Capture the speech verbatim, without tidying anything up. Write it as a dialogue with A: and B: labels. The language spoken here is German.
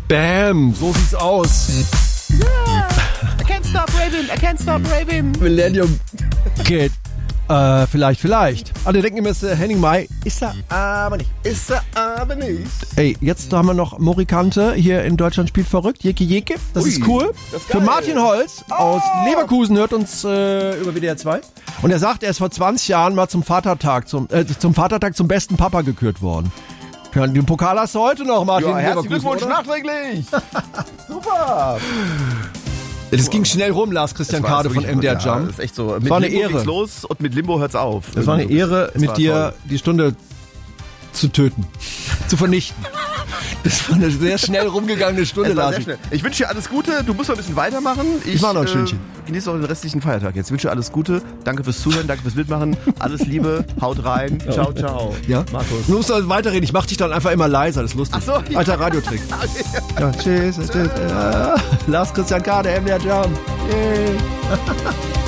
A: Bam, so sieht's aus.
B: Yeah, I can't stop raving, I can't stop raving.
A: Millennium Kid. Äh, vielleicht, vielleicht. Alle denken immer, es ist Henning Mai. Ist er aber nicht.
B: Ist er aber nicht.
A: Ey, jetzt haben wir noch Morikante hier in Deutschland spielt verrückt. Jeke Jeke. Das
B: Ui,
A: ist cool.
B: das ist
A: Für
B: geil.
A: Martin Holz aus
B: Oh.
A: Leverkusen hört uns äh, über W D R zwei. Und er sagt, er ist vor zwanzig Jahren mal zum Vatertag, zum, äh, zum Vatertag zum besten Papa gekürt worden. Ja, den Pokal hast du heute noch, Martin.
B: Ja, herzlichen
A: Leverkusen,
B: Glückwunsch
A: oder?
B: nachträglich. Super.
A: Das ging schnell rum, Lars Christian
B: Das war
A: Kade von
B: wirklich-
A: M D R
B: ja,
A: Jump.
B: Das ist echt so. Mit
A: war eine
B: Limbo
A: Ehre.
B: geht's los und mit Limbo hört's auf.
A: Das war eine Ehre,
B: Es
A: mit
B: war
A: dir
B: toll.
A: die Stunde zu töten, zu vernichten. Das war eine sehr schnell rumgegangene Stunde,
B: Es war
A: Lars.
B: sehr schnell. Ich wünsche dir alles Gute. Du musst noch ein bisschen weitermachen.
A: Ich mach noch ein Stündchen.
B: Äh, genieße auch den restlichen Feiertag jetzt. Ich wünsche dir alles Gute. Danke fürs Zuhören, danke fürs Mitmachen. Alles Liebe. Haut rein. Ciao, ciao.
A: Ja?
B: Markus.
A: Du musst also weiterreden. Ich mach dich dann einfach immer leiser. Das ist lustig.
B: Ach so, ja.
A: Alter Radiotrick. Ja, tschüss, tschüss. Ja. Lars Christian Kade, M D R Jump. Yay.